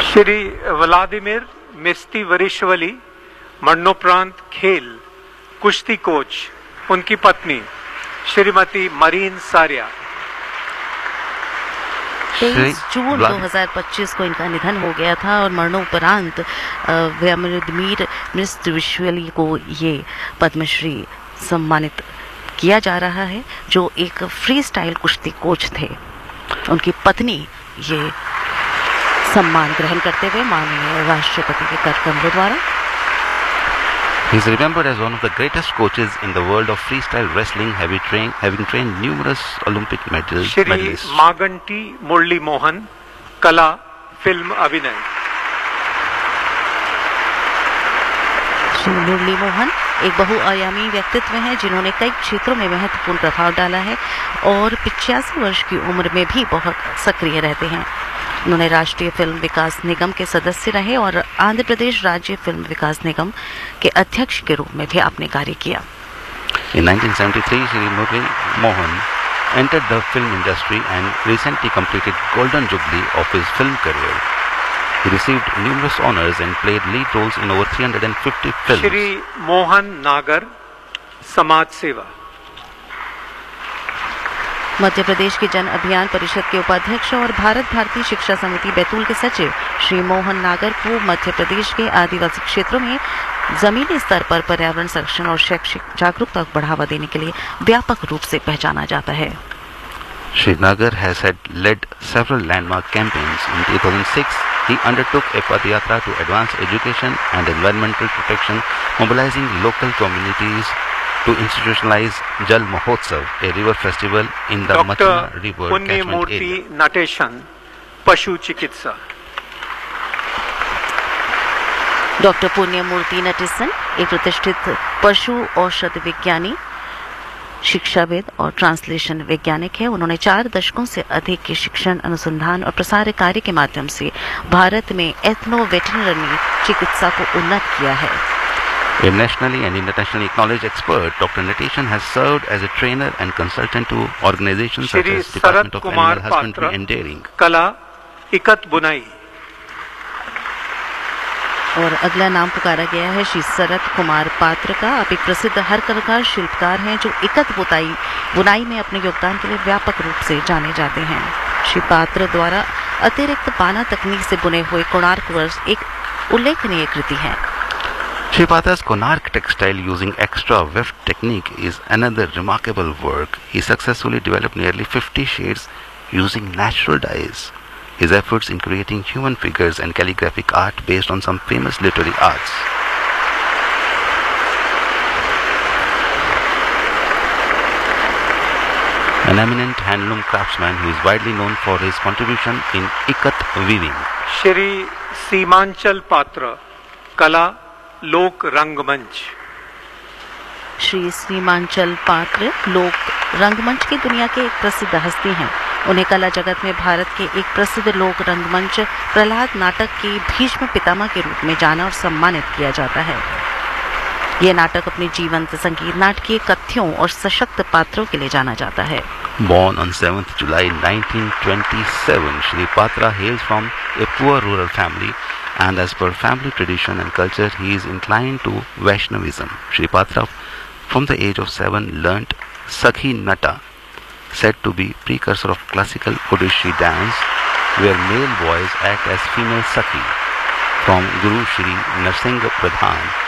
Shri Vladimir मिस्तीवरिश्वली, मरणोपरांत खेल कुश्ती कोच, उनकी पत्नी श्रीमती मरीन सारिया। 23 जून 2025 को इनका निधन हो गया था और मरणोपरांत व्लादिमीर मिस्तीवरिश्वली को ये पद्मश्री सम्मानित किया जा रहा है, जो एक फ्री स्टाइल कुश्ती कोच थे। उनकी पत्नी ये सम्मान ग्रहण करते हुए माननीय राष्ट्रपति के कर कमलों द्वारा। He is remembered as one of the greatest coaches in the world of freestyle wrestling, having trained numerous Olympic medalists. Shri Maganti मुरली मोहन, कला, फिल्म अभिनय। श्री मुरली मोहन एक बहुआयामी व्यक्तित्व हैं जिन्होंने कई क्षेत्रों में महत्वपूर्ण प्रभाव डाला है और 85 वर्ष की उम्र में भी बहुत सक्रिय रहते हैं। उन्होंने राष्ट्रीय फिल्म विकास निगम के सदस्य रहे और आंध्र प्रदेश राज्य फिल्म विकास निगम के अध्यक्ष के रूप में भी आपने कार्य किया। In 1973, Shri Murli Mohan entered the film industry and recently completed Golden Jubilee of his film career. He received numerous honors and played lead roles in over 350 films. Shri Mohan नागर, समाज सेवा। मध्य प्रदेश के जन अभियान परिषद के उपाध्यक्ष और भारत भारतीय शिक्षा समिति बैतूल के सचिव श्री मोहन नागर को मध्य प्रदेश के आदिवासी क्षेत्रों में जमीनी स्तर पर पर्यावरण संरक्षण और शैक्षिक जागरूकता को बढ़ावा देने के लिए व्यापक रूप से पहचाना जाता है। Shri Nagar has led several landmark campaigns. In 2006, he undertook a Padayatra to advance education and environmental protection, mobilizing local communities to institutionalize Jal Mahotsav, a river festival in the Mathura River catchment area. Natesan, पशु चिकित्सा। Doctor Punyamurti Natesan एक प्रतिष्ठित पशु औषध विज्ञानी, शिक्षाविद और translation वैज्ञानिक है। उन्होंने 4 दशकों से अधिक के शिक्षण, अनुसंधान और प्रसार कार्य के माध्यम से भारत में एथनो वेटरनरी चिकित्सा को उन्नत किया है। A nationally and internationally acknowledged expert, Dr. Natation has served as a trainer and consultant to organizations such as Department of Animal Husbandry and Dairying. कला, इकत बुनाई। और अगला नाम पुकारा गया है श्री शरद कुमार पात्र का। आप एक प्रसिद्ध हस्तकला शिल्पकार हैं जो इकत बुनाई में अपने योगदान के लिए व्यापक रूप से जाने जाते हैं। श्री पात्र द्वारा अतिरिक्त पाना तकनीक से बुने हुए कोणार्क वर्क एक उल्लेखनीय कृति है। Shri Patra's Konark textile using extra weft technique is another remarkable work. He successfully developed nearly 50 shades using natural dyes. His efforts in creating human figures and calligraphic art based on some famous literary arts. An eminent handloom craftsman who is widely known for his contribution in ikat weaving. Shri Seemanchal पात्र, कला, लोक रंगमंच। श्री सीमांचल पात्र लोक रंगमंच की दुनिया के एक प्रसिद्ध हस्ती हैं। उन्हें कला जगत में भारत के एक प्रसिद्ध लोक रंगमंच प्रहलाद नाटक के भीष्म पितामह के रूप में जाना और सम्मानित किया जाता है। यह नाटक अपने जीवंत संगीत, नाटकीय कथ्यों और सशक्त पात्रों के लिए जाना जाता है। Born on 7th July 1927, Shri Patra hails from a poor rural family, and as per family tradition and culture, he is inclined to Vaishnavism. Shri Patra, from the age of 7, learnt Sakhi Nata, said to be precursor of classical Odissi dance, where male boys act as female Sakhi, from Guru Shri Narsingh Pradhan.